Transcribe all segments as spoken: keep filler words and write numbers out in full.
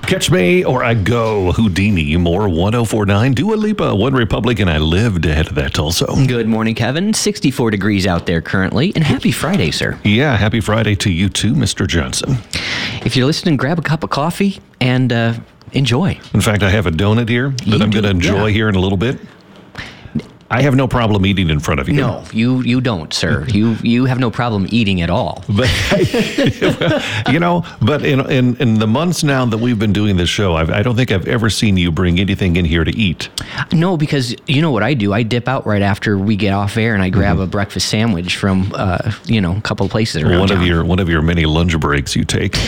Catch Me or I Go, Houdini, more one oh four point nine, Dua Lipa, One Republic, and I Lived ahead of that also. Good morning, Kevin. sixty-four degrees out there currently, and happy Friday, sir. Yeah, happy Friday to you too, Mister Johnson. If you're listening, grab a cup of coffee and uh, enjoy. In fact, I have a donut here that You I'm do, going to enjoy yeah. here in a little bit. I have no problem eating in front of you. No, you you don't, sir. you you have no problem eating at all. But, you know, but in, in in the months now that we've been doing this show, I've, I don't think I've ever seen you bring anything in here to eat. No, because you know what I do? I dip out right after we get off air and I grab Mm-hmm. a breakfast sandwich from, uh, you know, a couple of places around One town. of your one of your many lunch breaks you take.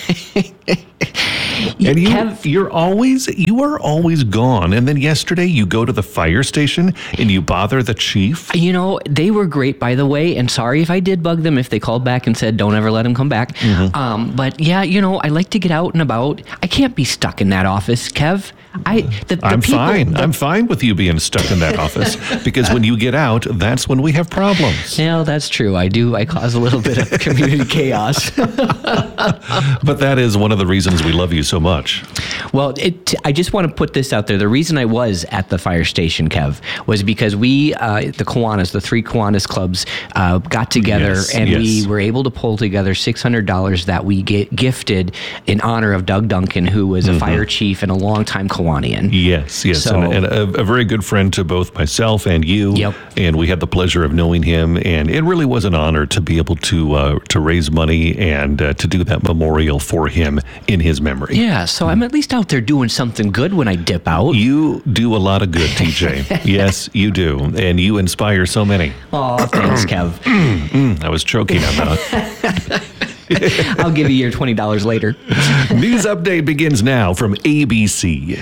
You And you, have- you're always, you are always gone. And then yesterday you go to the fire station and you bother the chief. You know, they were great, by the way, and sorry if I did bug them if they called back and said, don't ever let him come back. Mm-hmm. Um, but yeah, you know, I like to get out and about. I can't be stuck in that office, Kev. I, the, the I'm people, fine. the- I'm fine with you being stuck in that office because when you get out, that's when we have problems. Yeah, that's true. I do. I cause a little bit of community chaos. But that is one of the reasons we love you so much. Well, it, I just want to put this out there. The reason I was at the fire station, Kev, was because we, uh, the Kiwanis, the three Kiwanis clubs, uh, got together Yes, and yes. we were able to pull together six hundred dollars that we get gifted in honor of Doug Duncan, who was a Mm-hmm. fire chief and a longtime Kiwanian. Yes, yes. So- and and a, a very good friend to both myself and you. Yep. And we had the pleasure of knowing him. And it really was an honor to be able to uh, to raise money and uh, to do that memorial for him in his memory. Yeah, so I'm at least out there doing something good when I dip out. You do a lot of good, T J. Yes, you do. And you inspire so many. Oh, thanks, Kev. Mm, I was choking on that. I'll give you your twenty dollars later. News update begins now from A B C.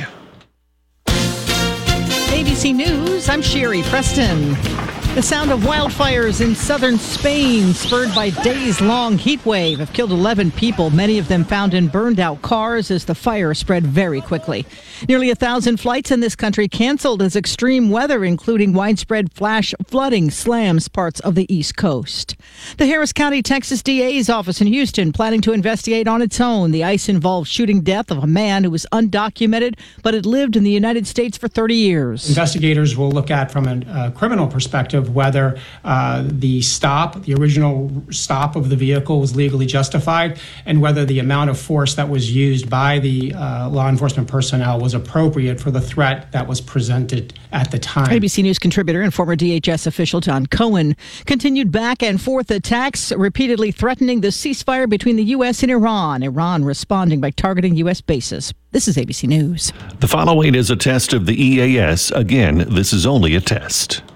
A B C News, I'm Sherry Preston. The sound of wildfires in southern Spain, spurred by days-long heat wave, have killed eleven people, many of them found in burned-out cars as the fire spread very quickly. Nearly a thousand flights in this country canceled as extreme weather, including widespread flash flooding, slams parts of the East Coast. The Harris County, Texas D A's office in Houston planning to investigate on its own the ice-involved shooting death of a man who was undocumented but had lived in the United States for thirty years. Investigators will look at from a uh, criminal perspective whether uh, the stop, the original stop of the vehicle was legally justified, and whether the amount of force that was used by the uh, law enforcement personnel was appropriate for the threat that was presented at the time. A B C News contributor and former D H S official John Cohen continued back and forth attacks, repeatedly threatening the ceasefire between the U S and Iran. Iran responding by targeting U S bases. This is A B C News. The following is a test of the E A S. Again, this is only a test.